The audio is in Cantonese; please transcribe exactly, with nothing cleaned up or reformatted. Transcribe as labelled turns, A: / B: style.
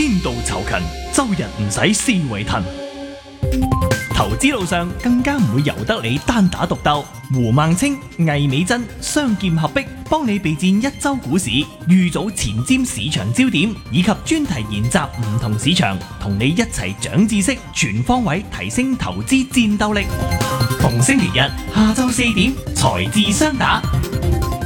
A: 天道酬勤，周日唔使思維騰。投資路上更加唔會由得你單打獨鬥，胡孟青、魏美珍雙劍合璧，幫你備戰一周股市，預早前瞻市場焦點，以及專題研習唔同市場，同你一齊長知識，全方位提升投資戰鬥力。逢星期日下晝四點，財智雙打。